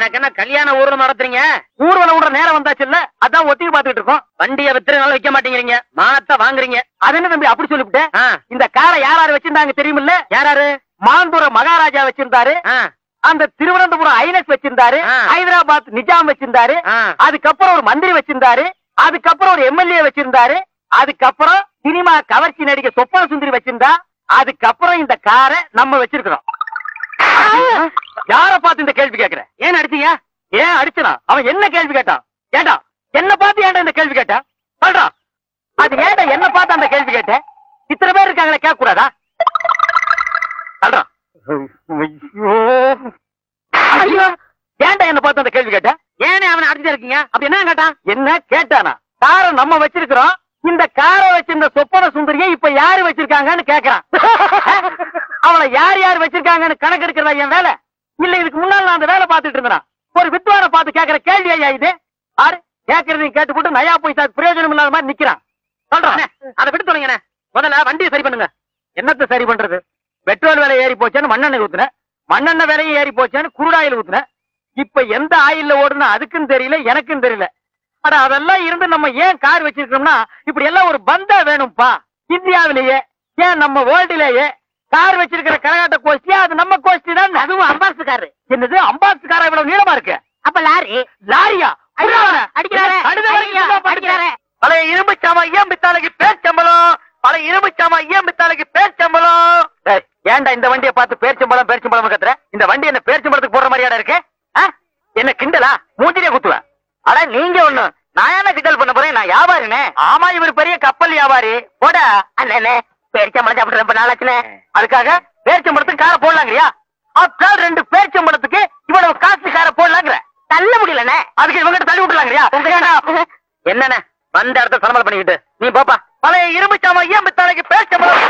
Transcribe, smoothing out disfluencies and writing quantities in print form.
எனக்கு என்ன கல்யாண ஊர்வலம் நடத்துறீங்க? ஊர்வலம் விடுற நேரம் வந்தாச்சு இல்ல, அதான் ஒத்திக்கு பாத்துக்கிட்டு இருக்கோம். வண்டியை வித்துறதுனால வைக்க மாட்டேங்கிறீங்க, மானத்தை வாங்குறீங்க. அது என்ன தம்பி அப்படி சொல்லிவிட்டேன்? இந்த காரை யாராரு வச்சிருந்தாங்க தெரியுமில்ல? யாராரு? மாந்தூர மகாராஜா வச்சிருந்தாரு, அந்த திருவனந்தபுரம் ஐனஸ் வச்சிருந்தாரு, ஹைதராபாத் நிஜாம் வச்சிருந்தாரு, அதுக்கப்புறம் ஒரு மந்திரி வச்சிருந்தாரு, அதுக்கப்புறம் ஒரு எம்எல்ஏ வச்சிருந்தாரு, அதுக்கப்புறம் சினிமா கவர்ச்சி நடிகை சொப்பன சுந்தரி வச்சிருந்தா, அதுக்கப்புறம் இந்த காரை நம்ம வச்சிருக்கிறோம். யார பார்த்து இந்த கேள்வி கேட்கிற? ஏன் அடிச்சீங்க? ஏன் அடிச்சனா? அவன் என்ன கேள்வி கேட்டான்? ஏண்டா என்ன பார்த்து ஏன்டா இந்த கேள்வி கேட்டா? சொல்றா, அது ஏன்டா என்ன பார்த்து அந்த கேள்வி கேட்ட? இத்தனை பேர் இருக்காங்களே, கேட்க கூடாதா? சொல்றா. ஐயோ, ஏன்டா என்ன பார்த்து அந்த கேள்வி கேட்ட? ஏனே அவனை அடிச்சுட்டு இருக்கீங்க? அப்படி என்ன கேட்டான்? என்ன கேட்டானா? காரை நம்ம வச்சிருக்கிறோம், இந்த காரை வச்சிருந்த சொப்பன சுந்தரியை இப்ப யாரு வச்சிருக்காங்கன்னு கேக்குறான். அவளை யார் யார் வச்சிருக்காங்கன்னு கணக்கு எடுக்கிறதா என் வேலை? இல்ல இதுக்கு முன்னால நான் அந்த வேலை பார்த்துட்டு இருந்தேன். ஒரு வித்வான பார்த்து கேட்கிற கேள்வி ஐயா இது? ஆறு கேட்கறதையும் கேட்டு போட்டு நயா பைசா பிரயோஜனம் இல்லாத மாதிரி நிக்கிறான். சொல்றான், அதை விட்டு சொல்லுங்க. முதல்ல வண்டியை சரி பண்ணுங்க. என்னத்தை சரி பண்றது? பெட்ரோல் விலை ஏறி போச்சேன்னு மண்ணெண்ணெய் ஊத்துன, மண்ணெண்ணெய் விலையும் ஏறி போச்சேன்னு குருடாயில் ஊத்துன. இப்ப எந்த ஆயில்ல ஓடுனா அதுக்கும் தெரியல, எனக்கும் தெரியல. அட அதெல்லாம் இருந்து நம்ம ஏன் கார் வச்சிருக்கோம்னா, இப்படி எல்லாம் ஒரு பந்தா வேணும்பா. இந்தியாவிலேயே ஏன் நம்ம வேர்ல்டுலேயே கார் வச்சிருக்கிற கரகாட்ட கோஷ்டி அது நம்ம கோஷ்டி தான். அதுவும் அம்பாசு காரு. என்னது அம்பாசு காரா இவ்வளவு நீளமா இருக்கு? அப்ப லாரி. லாரியா? பழைய இரும்பு சாமா ஏன் பித்தாளைக்கு பேர் சம்பளம், பழைய இரும்பு சாமா ஏன் பித்தாளைக்கு பேர் சம்பளம். ஏன்டா இந்த வண்டியை பார்த்து பேர்ச்சம்பளம் பேர்ச்சம்பளம் கத்துற? இந்த வண்டி என்ன பேர்ச்சம்பளத்துக்கு போடுற மாதிரியாடா இருக்கு? என்ன கிண்டலா? மூஞ்சிலே குத்துவேன். அட நீங்க ஒண்ணு, நான் என்ன கிண்டல் பண்ண போறேன்? நான் வியாபாரினே. ஆமா, இவர் பெரிய கப்பல் வியாபாரி. போட அண்ணே, பேரிச்சம்பளம் சாப்பிட்டு ரொம்ப நாளாச்சுனே. அதுக்காக பேரிச்சம்பளத்துக்கு காரை போடலாங்கறியா? அப்ப 2 பேரிச்சம்பளத்துக்கு இவ்வளவு காசு காரை போடலாங்கிற? தள்ள முடியலண்ணே. அதுக்கு இவங்க தள்ளி விட்டுலாங்கறியா? என்னண்ணே வந்த இடத்த சமலம் பண்ணிக்கிட்டு நீ போப்பா. பழைய இரும்பு சாமா ஏன் பித்தாளைக்கு பேரிச்சம்பளம்